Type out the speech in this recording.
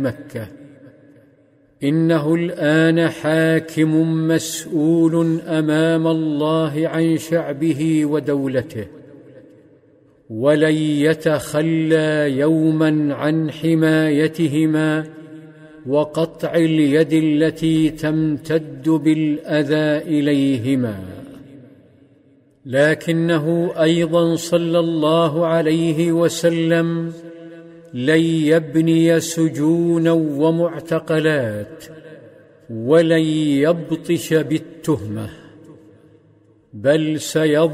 مكة. إنه الآن حاكم مسؤول أمام الله عن شعبه ودولته، ولن يتخلى يوما عن حمايتهما وقطع اليد التي تمتد بالأذى إليهما. لكنه أيضا صلى الله عليه وسلم لن يبني سجونا ومعتقلات، ولن يبطش بالتهمة، بل سيظل